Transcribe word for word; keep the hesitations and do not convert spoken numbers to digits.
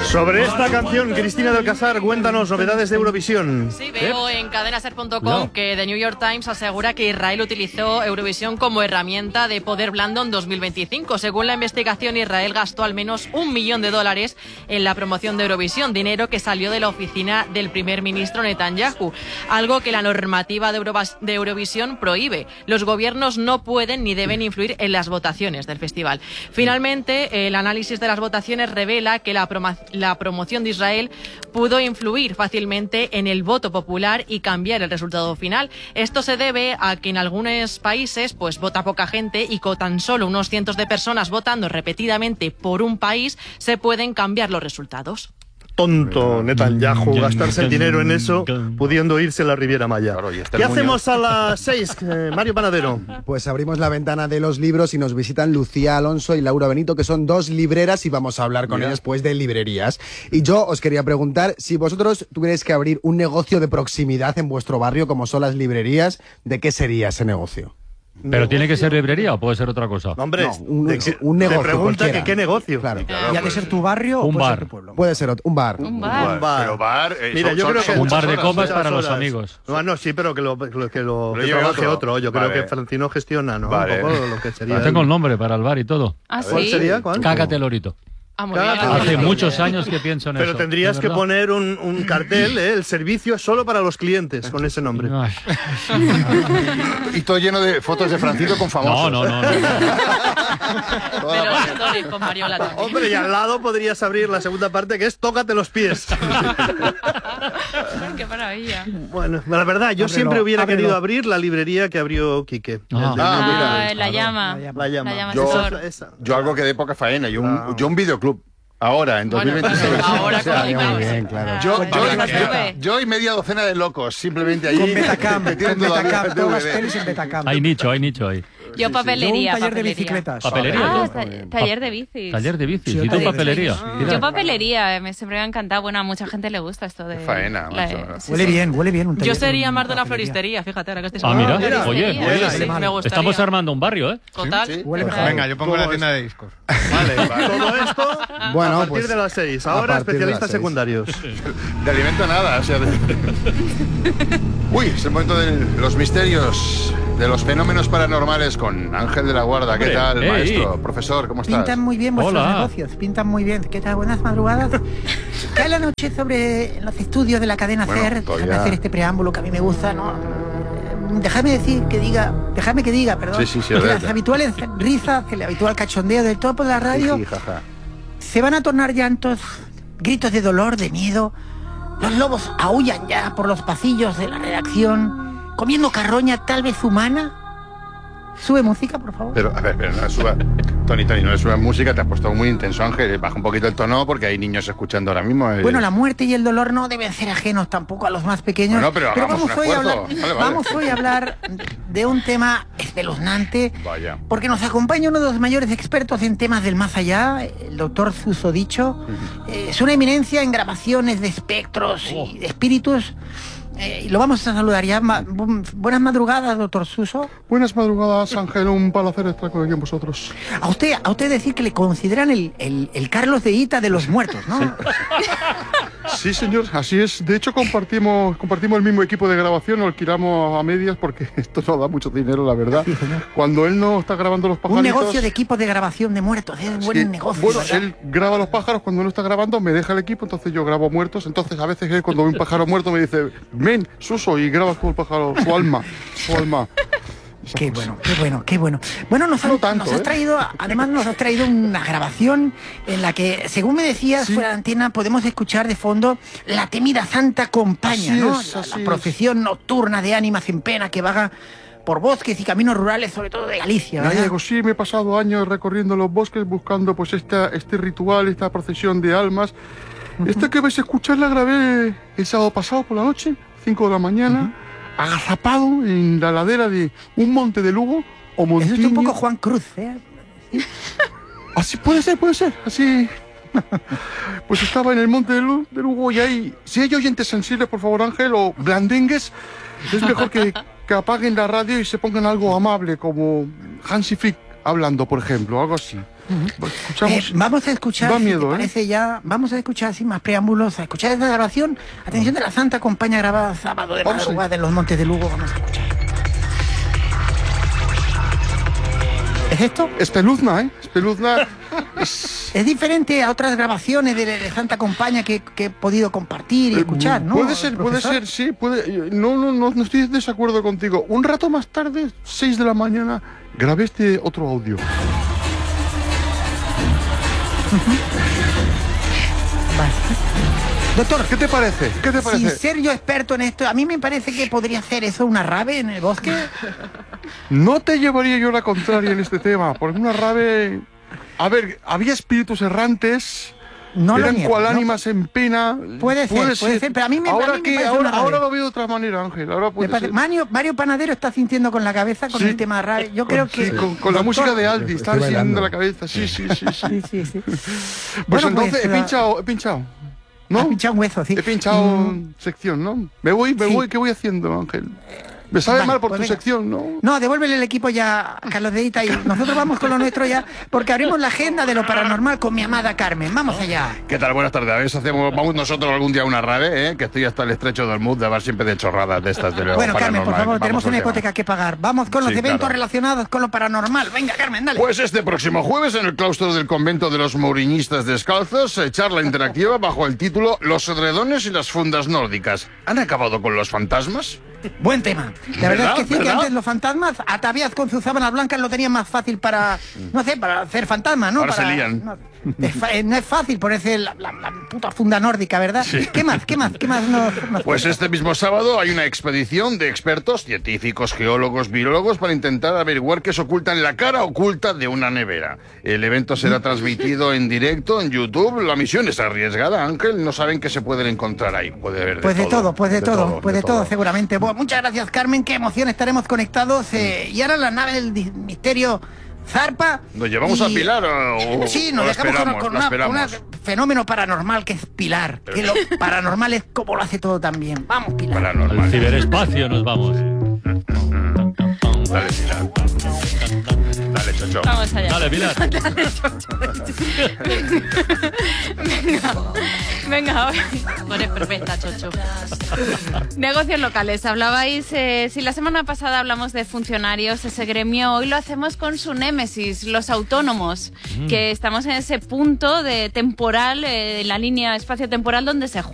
Sobre esta canción, Cristina del Casar, cuéntanos novedades de Eurovisión. Sí, veo en cadena ser punto com no. que The New York Times asegura que Israel utilizó Eurovisión como herramienta de poder blando en dos mil veinticinco. Según la investigación, Israel gastó al menos un millón de dólares en la promoción de Eurovisión, dinero que salió de la oficina del primer ministro Netanyahu, algo que la normativa de, Euro de Eurovisión prohíbe. Los gobiernos no pueden ni deben influir en las votaciones del festival. Finalmente, el análisis de las votaciones revela que la promoción La promoción de Israel pudo influir fácilmente en el voto popular y cambiar el resultado final. Esto se debe a que en algunos países pues vota poca gente y con tan solo unos cientos de personas votando repetidamente por un país se pueden cambiar los resultados. Tonto Netanyahu, gastarse el dinero en eso, pudiendo irse a la Riviera Maya. Claro, ¿qué hacemos a las seis, eh, Mario Panadero? Pues abrimos la ventana de los libros y nos visitan Lucía Alonso y Laura Benito, que son dos libreras, y vamos a hablar con Mira. ellas pues de librerías. Y yo os quería preguntar, si vosotros tuvierais que abrir un negocio de proximidad en vuestro barrio, como son las librerías, ¿de qué sería ese negocio? ¿Pero tiene que ser librería o puede ser otra cosa? No, hombre, no, un, de, un negocio. Te pregunta que qué negocio. Claro. Claro, ¿Y ha de ser tu barrio un o puede bar. ser tu pueblo? Puede ser otro, un bar. Un bar. Un bar. Pero bar eh, Mira, son, yo son, creo que un bar de horas, copas para los horas. amigos. No, no, sí, pero que lo, que lo, que lo Pero que lleve trabaje otro. otro. Yo Vale. creo que Francino gestiona, ¿no? Vale. Un poco lo que sería. Ya tengo el nombre para el bar y todo. ¿Ah, ¿Cuál sí? sería? ¿Cuál? Cágate Lorito. Ah, muy bien. Hace muchos años que pienso en Pero eso. tendrías que ¿verdad? poner un, un cartel, ¿eh? El servicio es solo para los clientes, con ese nombre. Ay. Y todo lleno de fotos de Francisco con famosos. No, no, no. no. Pero estoy con Mariola también. Hombre, y al lado podrías abrir la segunda parte, que es Tócate los pies. Qué maravilla. Bueno, la verdad, yo Ábrelo, siempre hubiera ábrelo. querido abrir la librería que abrió Quique. Ah. El de- Ah, mira. Ah, la llama. La llama. La llama. La llama Yo- Store. Esa. Yo algo que de poca faena, yo un, Ah. yo un videoclub. Ahora, en Bueno, dos mil veintiséis. ahora O sea, con muy bien, claro. yo, Con yo, Betacam. yo, yo y media docena de locos, simplemente allí. Con Betacam, con metiendo Betacam, D todas las V D. pelis en Betacam. Hay nicho, hay nicho ahí. Yo Yo papelería, un taller de papelería. bicicletas. Papelería. Ah, yo. ta- taller de bicis. Taller de bicis. Sí, ¿Y tú taller de papelería? bicis. Mira. Yo papelería, eh, me siempre me ha encantado. Bueno, a mucha gente le gusta esto de... Qué faena, la- macho. sí, Huele sí. bien, huele bien un taller. Yo sería más de una papelería. floristería, fíjate, ahora que estoy Ah, mira. mira. Oye, Sí, huele. sí, me gustaría. Estamos armando un barrio, ¿eh? Total. Sí, sí. Huele mejor. Total. Venga, yo pongo la tienda de discos. Vale, todo esto Bueno, a partir pues, de las seis. a Ahora partir de las especialistas seis. secundarios. De alimento nada, o sea, de- Uy, es el momento de los misterios, de los fenómenos paranormales con Ángel de la Guarda. ¿Qué Hombre, tal, ey. maestro? Profesor, ¿cómo estás? Pintan muy bien vuestros Hola. negocios, pintan muy bien. ¿Qué tal? Buenas madrugadas. Cae la noche sobre los estudios de la cadena Bueno, SER. todavía- Déjame hacer este preámbulo que a mí me gusta, ¿no? Déjame decir que diga, déjame que diga, perdón. Sí, sí, sí, que las adelante. habituales risas, el habitual cachondeo del topo de la radio Jiji, jaja. se van a tornar llantos, gritos de dolor, de miedo. Los lobos aúllan ya por los pasillos de la redacción, comiendo carroña tal vez humana. Sube música, por favor. Pero, a ver, pero no le suba. Tony, Tony, no le subas música, te has puesto muy intenso, Ángel. Baja un poquito el tono porque hay niños escuchando ahora mismo. eh. Bueno, la muerte y el dolor no deben ser ajenos tampoco a los más pequeños. Bueno, pero hagamos vamos, un hoy a esfuerzo. hablar, Vale, vale. vamos hoy a hablar de un tema espeluznante, Vaya. porque nos acompaña uno de los mayores expertos en temas del más allá, el doctor Susodicho. Eh, es una eminencia en grabaciones de espectros y de espíritus. Eh, y lo vamos a saludar ya. Ma- bu- buenas madrugadas, doctor Suso. Buenas madrugadas, Ángel. Un placer estar con aquí con vosotros. A usted, a usted decir que le consideran el, el, el Carlos de Ita de los muertos, ¿no? Sí, señor, así es. De hecho, compartimos compartimos el mismo equipo de grabación, lo alquilamos a medias porque esto no da mucho dinero, la verdad. Sí, señor. Cuando él no está grabando los pajaritos... Un negocio de equipos de grabación de muertos, es buen Sí, negocio. Bueno, ¿verdad? él graba los pájaros, cuando no está grabando me deja el equipo, entonces yo grabo muertos. Entonces a veces él cuando ve un pájaro muerto me dice, ven, Suso, y grabas tú el pájaro, su alma, su alma. Qué bueno, qué bueno, qué bueno. Bueno, nos, No han- tanto, nos has ¿eh? traído, además nos has traído una grabación en la que, según me decías, Sí. fuera de antena, podemos escuchar de fondo la temida Santa Compañía, Así ¿no? es, la, así la es. procesión nocturna de ánimas en pena que vaga por bosques y caminos rurales, sobre todo de Galicia, ¿verdad? Gallego, sí, me he pasado años recorriendo los bosques buscando pues esta, este ritual, esta procesión de almas. Esta que vais a escuchar la grabé el sábado pasado por la noche, cinco de la mañana, agazapado en la ladera de un monte de Lugo o Eso Montiño. es un poco Juan Cruz, ¿eh? Así puede ser, puede ser, así. Pues estaba en el monte de, Lu- de Lugo y ahí, si hay oyentes sensibles, por favor, Ángel, o blandengues, es mejor que, que apaguen la radio y se pongan algo amable, como Hansi Flick hablando, por ejemplo, algo así. Pues escuchamos. Eh, vamos a escuchar, Da si miedo, te ¿eh? parece ya, vamos a escuchar sin más preámbulos, a escuchar esta grabación. Atención de la Santa Compañía grabada sábado de Vamos madrugada en los Montes de Lugo. Vamos a escuchar. ¿Es esto? Espeluzna, ¿eh? Espeluzna. Es diferente a otras grabaciones de, de Santa Compañía que, que he podido compartir y escuchar, ¿no? Puede ser, puede profesor? ser, sí, puede. No, no, no, no estoy en desacuerdo contigo. Un rato más tarde, seis de la mañana, grabé este otro audio. Vale. Doctor, ¿Qué te parece? ¿Qué te parece? sin ser yo experto en esto, a mí me parece que podría hacer eso una rave en el bosque. No te llevaría yo la contraria en este tema, porque una rave... A ver, había espíritus errantes, No lo eran niego, cual ¿no? ánimas en pena. Puede ser, puede ser, pero a mí me- a ahora mí me que, parece ahora, una rave. ahora lo veo de otra manera, Ángel. Ahora Me puede parece- ser. Mario, Mario Panadero está sintiendo con la cabeza con Sí. el tema de rave. Yo creo que... Sí, con, con la Doctor- música de Aldi, está Estoy siguiendo bailando. la cabeza. Sí, sí, sí. sí. Sí, sí, sí. Pues Bueno, entonces he pues, pinchado, he pinchado. ¿No? Has pinchado un hueso, sí. He pinchado Mm, sección, ¿no? Me voy, me Sí. voy, ¿qué voy haciendo, Ángel? Me sabe Vale, mal por pues tu venga. sección, ¿no? No, devuélvele el equipo ya a Carlos Deita y nosotros vamos con lo nuestro ya, porque abrimos la agenda de lo paranormal con mi amada Carmen. Vamos allá. ¿Qué tal? Buenas tardes. A ver si hacemos, vamos nosotros algún día a una rave, ¿eh? Que estoy hasta el estrecho del mood de hablar siempre de chorradas de estas de lo Bueno, Carmen, por paranormal. favor, Vamos tenemos al una tema. hipoteca que pagar. Vamos con los Sí, eventos claro. relacionados con lo paranormal. Venga, Carmen, dale. Pues este próximo jueves en el claustro del convento de los Mouriñistas Descalzos, eh, charla interactiva bajo el título Los edredones y las fundas nórdicas. ¿Han acabado con los fantasmas? Buen tema. La verdad ¿Verdad? es que sí, que ¿Verdad? antes los fantasmas ataviadas con sus sábanas blancas lo tenían más fácil para, no sé, para hacer fantasmas, ¿no? Ahora se Para- lían. No, es, fa- eh, no es fácil ponerse la, la- la puta funda nórdica, ¿verdad? Sí. ¿Qué más? ¿Qué más? ¿Qué más nos, nos Pues cuentas? este mismo sábado hay una expedición de expertos, científicos, geólogos, biólogos para intentar averiguar qué se oculta en la cara oculta de una nevera. El evento será transmitido en directo en YouTube. La misión es arriesgada, Ángel. No saben qué se pueden encontrar ahí. Puede haber de Pues de todo, pues de, todo, pues de todo, todo. seguramente. Bueno, muchas gracias, Carmen. Qué emoción, estaremos conectados. eh, y ahora la nave del di- misterio zarpa. ¿Nos llevamos y- a Pilar o, Sí, o nos la dejamos con, esperamos? con La una- con esperamos. un fenómeno paranormal que es Pilar. Que lo paranormal es como lo hace todo también. Vamos, Pilar. Al Paranormal. ciberespacio nos vamos. Dale, Pilar. Dale, Chocho. Vamos allá. Dale, Pilar. Venga, venga, Tú eres perfecta, Chocho. negocios locales. Hablabais, eh, si la semana pasada hablamos de funcionarios, ese gremio, hoy lo hacemos con su némesis, los autónomos, que estamos en ese punto de temporal, eh, en la línea espacio-temporal donde se